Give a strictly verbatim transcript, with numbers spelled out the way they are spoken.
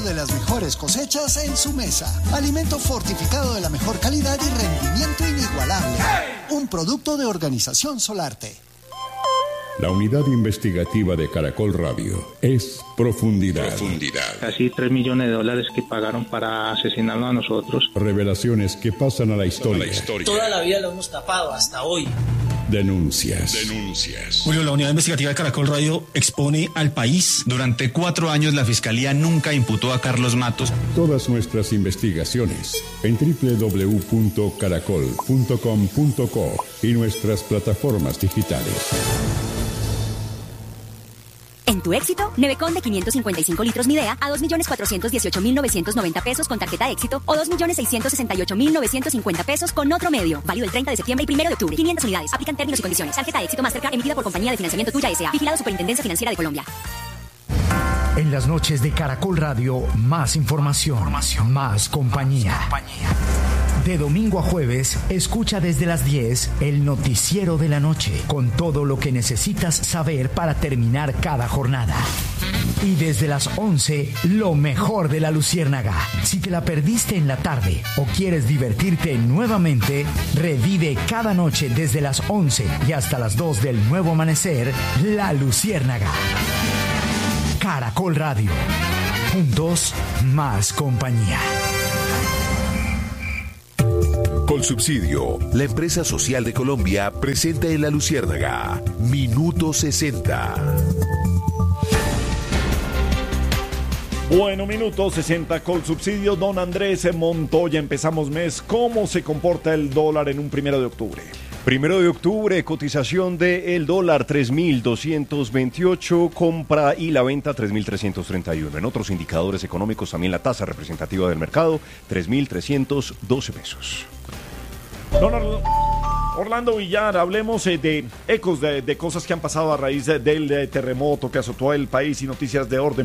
de las mejores cosechas en su mesa. Alimento fortificado de la mejor calidad y rendimiento inigualable. Un producto de Organización Solarte. La unidad investigativa de Caracol Radio es Profundidad. Profundidad. Casi tres millones de dólares que pagaron para asesinarnos a nosotros. Revelaciones que pasan a la historia. La historia. Toda la vida lo hemos tapado hasta hoy. Denuncias. Denuncias. Julio, la unidad investigativa de Caracol Radio expone al país. Durante cuatro años la Fiscalía nunca imputó a Carlos Matos. Todas nuestras investigaciones en doble u doble u doble u punto caracol punto com punto co y nuestras plataformas digitales. En tu Éxito, Nevecon de quinientos cincuenta y cinco litros Midea a dos millones cuatrocientos dieciocho mil novecientos noventa pesos con tarjeta Éxito o dos millones seiscientos sesenta y ocho mil novecientos cincuenta pesos con otro medio. Válido el treinta de septiembre y primero de octubre. quinientas unidades. Aplican términos y condiciones. Tarjeta Éxito Mastercard emitida por Compañía de Financiamiento Tuya S A. Vigilado Superintendencia Financiera de Colombia. En las noches de Caracol Radio, más información, información. Más compañía. Más compañía. De domingo a jueves, escucha desde las diez el noticiero de la noche, con todo lo que necesitas saber para terminar cada jornada. Y desde las once, lo mejor de la Luciérnaga. Si te la perdiste en la tarde o quieres divertirte nuevamente, revive cada noche desde las once y hasta las dos del nuevo amanecer, La Luciérnaga. Caracol Radio. Juntos, más compañía. Colsubsidio, la empresa social de Colombia, presenta en La Luciérnaga Minuto sesenta. Bueno, Minuto sesenta, Colsubsidio, don Andrés Montoya. Empezamos mes. ¿Cómo se comporta el dólar en un primero de octubre? Primero de octubre, cotización del dólar tres mil doscientos veintiocho, compra y la venta tres mil trescientos treinta y uno. En otros indicadores económicos también la tasa representativa del mercado, tres mil trescientos doce pesos. Don Orlando Villar, hablemos eh, de ecos de, de cosas que han pasado a raíz de, del de terremoto que azotó el país y noticias de orden